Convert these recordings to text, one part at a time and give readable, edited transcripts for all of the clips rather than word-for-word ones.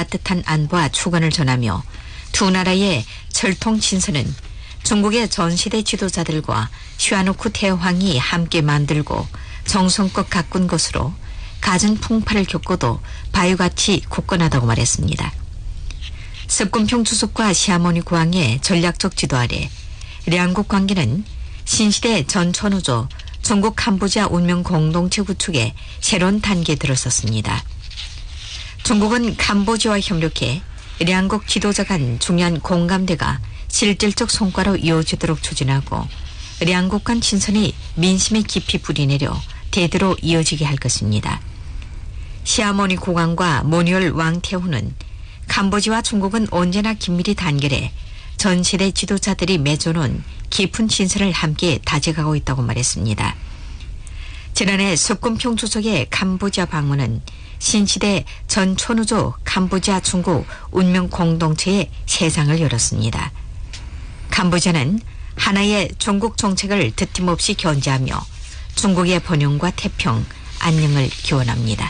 따뜻한 안부와 축원을 전하며 두 나라의 철통 친서는 중국의 전시대 지도자들과 슈아노쿠 태왕이 함께 만들고 정성껏 가꾼 것으로 갖은 풍파를 겪고도 바위같이 굳건하다고 말했습니다. 습군평 주석과 시아모니 국왕의 전략적 지도 아래兩国 관계는 신시대 전천후조 중국 캄보디아 운명 공동체 구축에 새로운 단계에 들어섰습니다. 중국은 캄보디아와 협력해兩国 지도자 간 중요한 공감대가 실질적 성과로 이어지도록 추진하고兩国 간 친선이 민심에 깊이 뿌리내려 대대로 이어지게 할 것입니다. 시아모니 국왕과 모니올 왕태후는 캄보디아와 중국은 언제나 긴밀히 단결해 전시대 지도자들이 맺어놓은 깊은 친선을 함께 다져가고 있다고 말했습니다. 지난해 석군평 주석의 캄보디아 방문은 신시대 전천후조 캄보디아 중국 운명 공동체의 세상을 열었습니다. 캄보디아는 하나의 중국 정책을 드팀없이 견제하며 중국의 번영과 태평, 안녕을 기원합니다.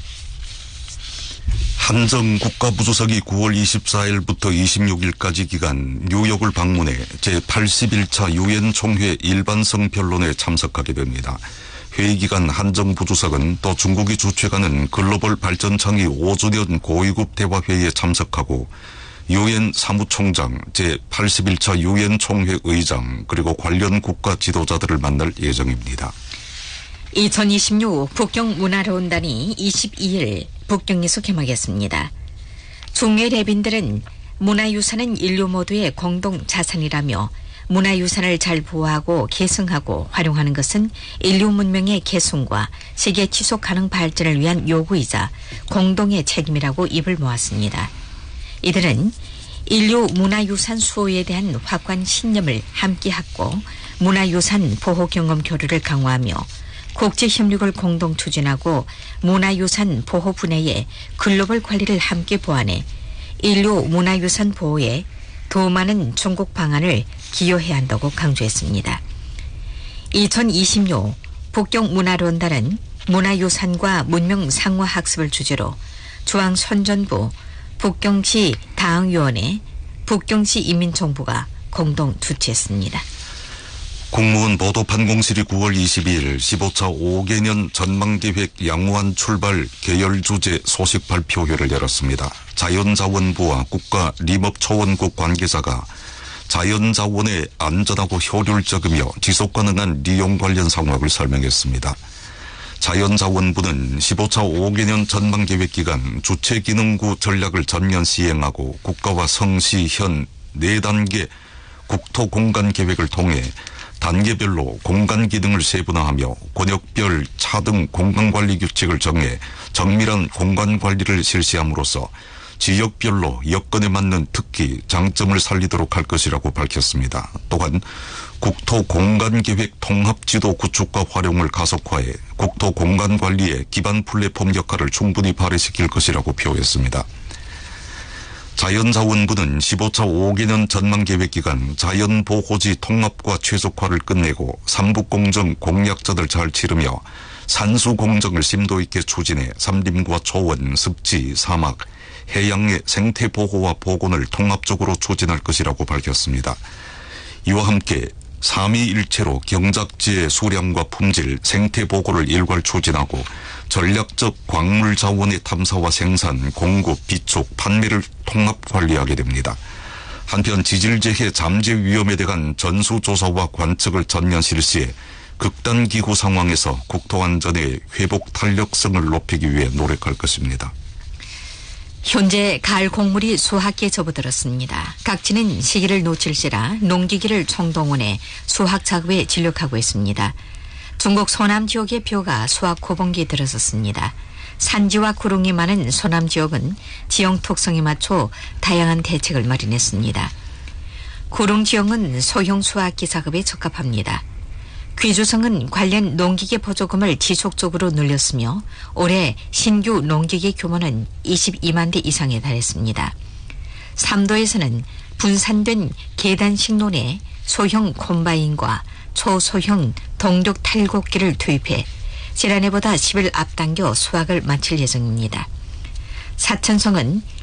한정 국가부주석이 9월 24일부터 26일까지 기간 뉴욕을 방문해 제81차 유엔 총회 일반성 변론에 참석하게 됩니다. 회의 기간 한정 부주석은 또 중국이 주최하는 글로벌 발전倡의 5주년 고위급 대화회의에 참석하고 유엔 사무총장, 제81차 유엔 총회 의장 그리고 관련 국가 지도자들을 만날 예정입니다. 2026 북경문화로운단이 22일 북경에서 개막했습니다. 중외 래빈들은 문화유산은 인류 모두의 공동 자산이라며 문화유산을 잘 보호하고 계승하고 활용하는 것은 인류 문명의 계승과 세계 지속 가능 발전을 위한 요구이자 공동의 책임이라고 입을 모았습니다. 이들은 인류 문화유산 수호에 대한 확고한 신념을 함께 갖고 문화유산 보호 경험 교류를 강화하며 국제협력을 공동 추진하고 문화유산 보호 분야의 글로벌 관리를 함께 보완해 인류 문화유산 보호에 더 많은 중국 방안을 기여해야 한다고 강조했습니다. 2026 북경문화론단은 문화유산과 문명 상호 학습을 주제로 중앙선전부 북경시 다흥위원회 북경시 인민정부가 공동 주최했습니다. 국무원 보도판공실이 9월 22일 15차 5개년 전망계획 양호한 출발 계열 주제 소식 발표회를 열었습니다. 자연자원부와 국가림업초원국 관계자가 자연자원의 안전하고 효율적이며 지속가능한 리용 관련 상황을 설명했습니다. 자연자원부는 15차 5개년 전망계획 기간 주체기능구 전략을 전면 시행하고 국가와 성시, 현 4단계 국토공간계획을 통해 단계별로 공간 기능을 세분화하며 권역별 차등 공간관리 규칙을 정해 정밀한 공간관리를 실시함으로써 지역별로 여건에 맞는 특기, 장점을 살리도록 할 것이라고 밝혔습니다. 또한 국토공간계획 통합지도 구축과 활용을 가속화해 국토공간관리의 기반 플랫폼 역할을 충분히 발휘시킬 것이라고 표했습니다. 자연자원부는 15차 5개년 전망계획 기간 자연보호지 통합과 최적화를 끝내고 삼북공정 공약자들 잘 치르며 산수공정을 심도 있게 추진해 산림과 초원, 습지, 사막, 해양의 생태보호와 복원을 통합적으로 추진할 것이라고 밝혔습니다. 이와 함께 삼위일체로 경작지의 수량과 품질, 생태보호를 일괄 추진하고 전략적 광물 자원의 탐사와 생산, 공급, 비축, 판매를 통합 관리하게 됩니다. 한편 지질재해 잠재 위험에 대한 전수조사와 관측을 전면 실시해 극단기후 상황에서 국토안전의 회복 탄력성을 높이기 위해 노력할 것입니다. 현재 가을 곡물이 수확기에 접어들었습니다. 각지는 시기를 놓칠시라 농기계를 총동원해 수확 작업에 진력하고 있습니다. 중국 서남 지역의 벼가 수확 고봉기에 들어섰습니다. 산지와 구릉이 많은 서남 지역은 지형 특성에 맞춰 다양한 대책을 마련했습니다. 구릉 지역은 소형 수확기 작업에 적합합니다. 귀주성은 관련 농기계 보조금을 지속적으로 늘렸으며 올해 신규 농기계 규모는 22만 대 이상에 달했습니다. 삼도에서는 분산된 계단식론에 소형 콤바인과 초소형 동력 탈곡기를 투입해 지난해보다 10일 앞당겨 수확을 마칠 예정입니다. 사천성은